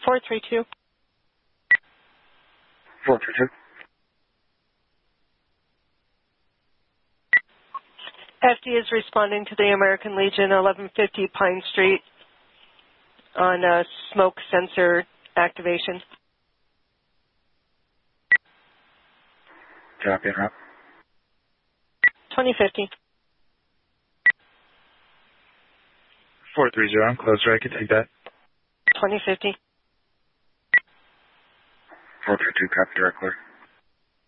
432. 432. FD is responding to the American Legion, 1150 Pine Street, on smoke sensor activation. Copy, route. 2050. 430, I'm closer, I can take that. 2050. 432, copy, direct clear.